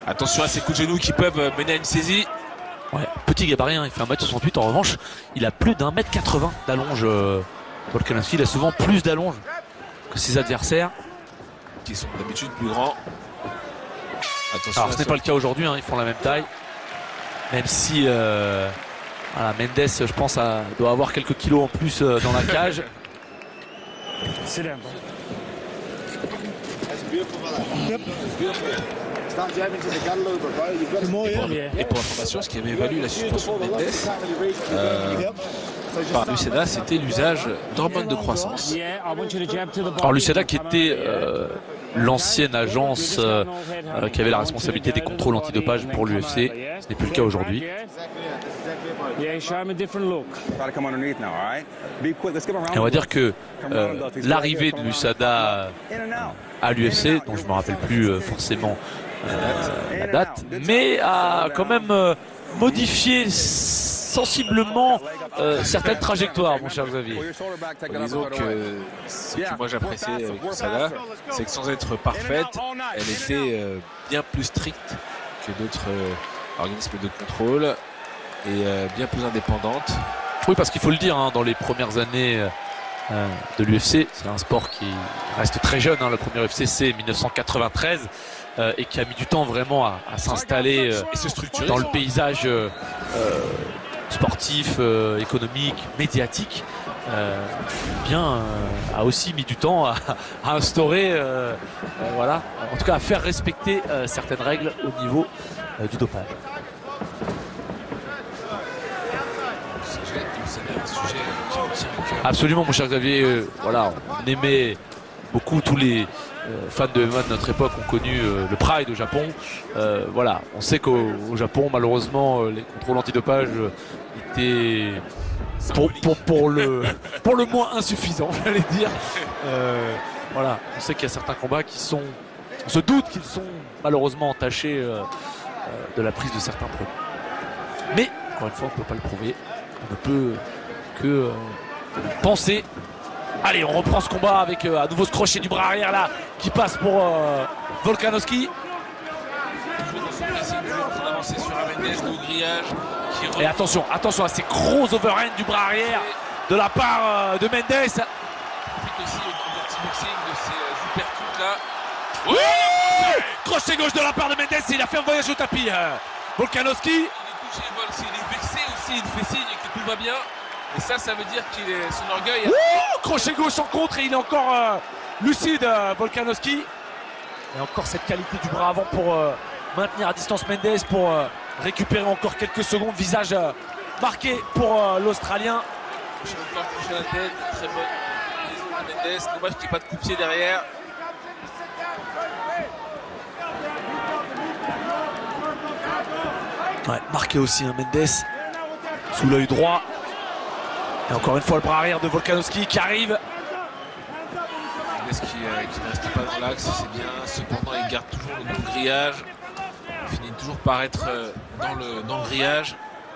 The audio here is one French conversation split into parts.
Attention à ces coups de genoux qui peuvent mener à une saisie. Ouais, petit gabarit, hein, il fait 1m68. En revanche, il a plus d'1m80 d'allonge. Volkanovski, il a souvent plus d'allonge que ses adversaires. Qui sont d'habitude plus grands. Attention. Alors ce n'est pas le cas aujourd'hui, hein, ils font la même taille. Même si voilà, Mendes, je pense, doit avoir quelques kilos en plus dans la cage. Et pour information, ce qui avait valu la suspension de Mendes par l'USADA, c'était l'usage d'hormones de croissance. Alors l'USADA qui était l'ancienne agence qui avait la responsabilité des contrôles antidopage pour l'UFC, ce n'est plus le cas aujourd'hui. Et on va dire que l'arrivée de l'USADA à l'UFC, dont je ne me rappelle plus forcément la date, mais a quand même modifié sensiblement certaines trajectoires, mon cher Xavier. Disons que ce que moi j'appréciais avec l'USADA, c'est que sans être parfaite, elle était bien plus stricte que d'autres organismes de contrôle et bien plus indépendante. Oui, parce qu'il faut le dire, hein, dans les premières années de l'UFC, c'est un sport qui reste très jeune, hein, le premier UFC c'est 1993 et qui a mis du temps vraiment à s'installer et se structurer dans le paysage sportif, économique, médiatique, a aussi mis du temps à instaurer, voilà, en tout cas à faire respecter certaines règles au niveau du dopage. Absolument, mon cher Xavier, voilà, on aimait beaucoup, tous les fans de MMA de notre époque ont connu le Pride au Japon. Voilà, on sait qu'au Japon, malheureusement, les contrôles antidopage étaient pour le moins insuffisants, j'allais dire. Voilà, on sait qu'il y a certains combats qui sont, on se doute qu'ils sont malheureusement entachés de la prise de certains produits. Mais encore une fois, on ne peut pas le prouver. On ne peut que penser. Allez, on reprend ce combat avec à nouveau ce crochet du bras arrière là qui passe pour Volkanovski. Toujours dans son pressing, toujours en train d'avancer sur un Mendes, le grillage. Et attention à ces gros overhands du bras arrière de la part de Mendes. Il profite aussi au petit boxing de ces uppercuts là. Oui, crochet gauche de la part de Mendes et il a fait un voyage au tapis. Volkanovski. Il est touché, Volk, il est vexé aussi, il fait signe que tout va bien. Et ça veut dire qu'il est son orgueil. Crochet gauche en contre et il est encore lucide, Volkanovski. Et encore cette qualité du bras avant pour maintenir à distance Mendes, pour récupérer encore quelques secondes. Visage marqué pour l'Australien. Touché la tête, très bonne Mendes. Dommage qu'il n'y ait pas de coup de pied derrière. Ouais, marqué aussi Mendes sous l'œil droit. Et encore une fois le bras arrière de Volkanovski qui arrive. Mendes qui ne reste pas dans l'axe, c'est bien. Cependant, il garde toujours le bon grillage. Il finit toujours par être dans le grillage.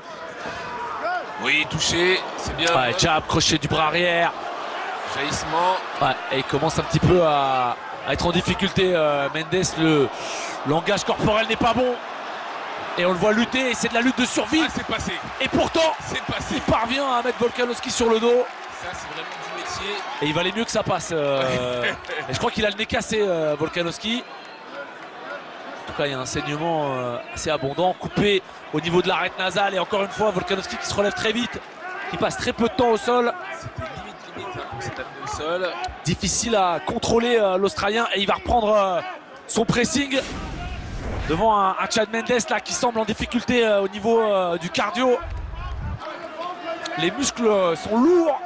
Oui, touché, c'est bien. Ouais, jab, crochet du bras arrière. Jaillissement. Ouais, et il commence un petit peu à être en difficulté. Mendes, le langage corporel n'est pas bon. Et on le voit lutter, et c'est de la lutte de survie. Ah, c'est passé. Et pourtant, il parvient à mettre Volkanovski sur le dos. Ça, c'est vraiment du métier. Et il valait mieux que ça passe. Et je crois qu'il a le nez cassé, Volkanovski. En tout cas, il y a un saignement assez abondant, coupé au niveau de l'arête nasale. Et encore une fois, Volkanovski qui se relève très vite, qui passe très peu de temps au sol. C'était limite pour s'être amené au sol. Difficile à contrôler l'Australien. Et il va reprendre son pressing devant un Chad Mendes là qui semble en difficulté au niveau du cardio. Les muscles sont lourds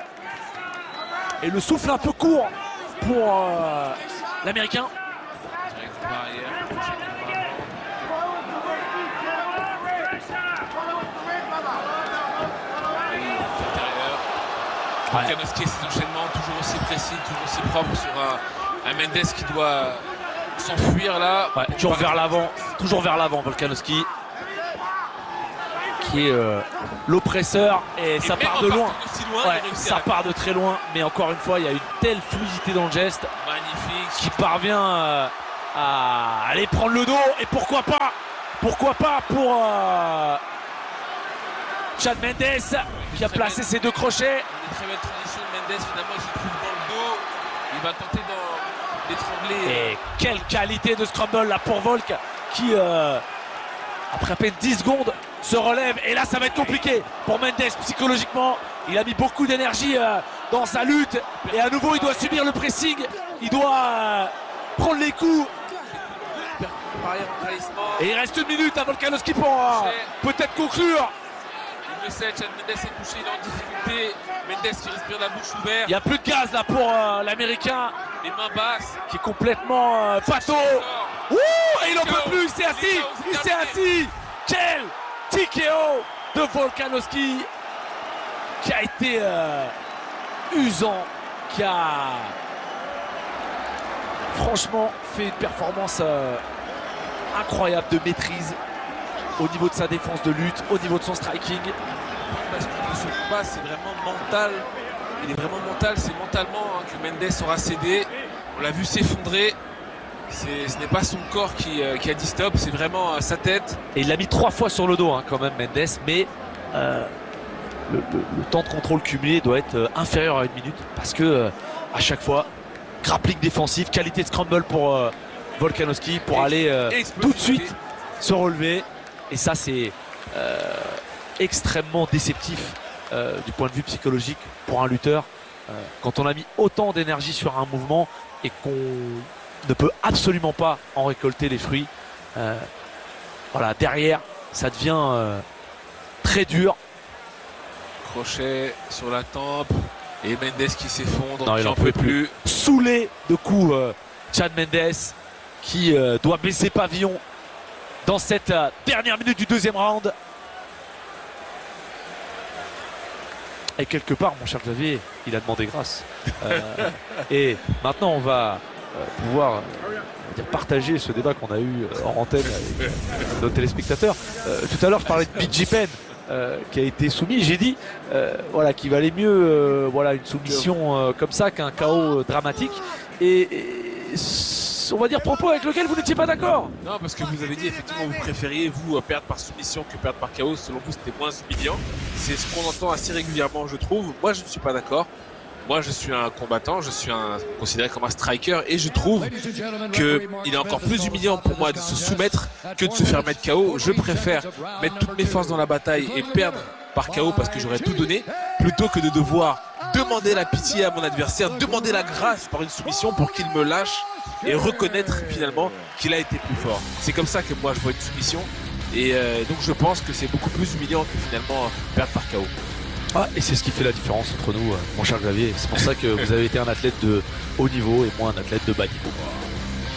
et le souffle un peu court pour l'Américain. Volkanovski et ses enchaînements toujours aussi précis, toujours aussi propres sur un Mendes qui doit s'enfuir là. Ouais, toujours vers l'avant Volkanovski qui est l'oppresseur et ça part de loin. Ouais, ça part de très loin, mais encore une fois il y a une telle fluidité dans le geste. Magnifique. Qui parvient à aller prendre le dos. Et pourquoi pas pour Chad Mendes qui a placé ses 2 crochets. Une très belle transition de Mendes, finalement il se trouve dans le dos. Il va tenter d'étrangler. Et quelle qualité de scramble là pour Volk qui après à peine 10 secondes se relève. Et là ça va être compliqué pour Mendes psychologiquement. Il a mis beaucoup d'énergie dans sa lutte. Et à nouveau il doit subir le pressing. Il doit prendre les coups. Et il reste 1 minute à Volkanovski pour peut-être conclure. Il le sait, Chad Mendes est touché, il est en difficulté. Mendes qui respire la bouche ouverte. Il n'y a plus de gaz là pour l'Américain. Les mains basses. Qui est complètement pato. Ouh, et il n'en peut plus, il s'est assis. Il s'est assis. Quel TKO de Volkanovski qui a été usant, qui a franchement fait une performance incroyable de maîtrise au niveau de sa défense de lutte, au niveau de son striking. Parce que ce combat c'est vraiment mental. Il est vraiment mental, c'est mentalement que Mendes aura cédé. On l'a vu s'effondrer. Ce n'est pas son corps qui a dit stop, c'est vraiment sa tête. Et il l'a mis 3 fois sur le dos quand même Mendes, mais le temps de contrôle cumulé doit être inférieur à 1 minute parce que à chaque fois, grappling défensif, qualité de scramble pour Volkanovski pour aller tout de suite se relever. Et ça c'est extrêmement déceptif du point de vue psychologique pour un lutteur quand on a mis autant d'énergie sur un mouvement et qu'on ne peut absolument pas en récolter les fruits. Voilà, derrière ça devient très dur. Crochet sur la tempe et Mendes qui s'effondre. Non, il n'en peut plus. Saoulé de coups Chad Mendes qui doit baisser pavillon dans cette dernière minute du 2e round. Et quelque part, mon cher Xavier, il a demandé grâce. Et maintenant, on va pouvoir partager ce débat qu'on a eu en antenne avec nos téléspectateurs. Tout à l'heure, je parlais de BJ Penn qui a été soumis. J'ai dit voilà, qu'il valait mieux voilà, une soumission comme ça qu'un KO dramatique. Et on va dire propos avec lequel vous n'étiez pas d'accord. Non, parce que vous avez dit effectivement vous préfériez vous perdre par soumission que perdre par KO. Selon vous c'était moins humiliant. C'est ce qu'on entend assez régulièrement je trouve. Moi je ne suis pas d'accord. Moi je suis un combattant, je suis considéré comme un striker et je trouve qu'il est encore plus humiliant pour moi de se soumettre que de se faire mettre KO. Je préfère mettre toutes mes forces dans la bataille et perdre par KO parce que j'aurais tout donné plutôt que de devoir demander la pitié à mon adversaire, demander la grâce par une soumission pour qu'il me lâche et reconnaître finalement qu'il a été plus fort. C'est comme ça que moi je vois une soumission et donc je pense que c'est beaucoup plus humiliant que finalement perdre par KO. Ah, et c'est ce qui fait la différence entre nous, mon cher Xavier. C'est pour ça que vous avez été un athlète de haut niveau et moi un athlète de bas niveau.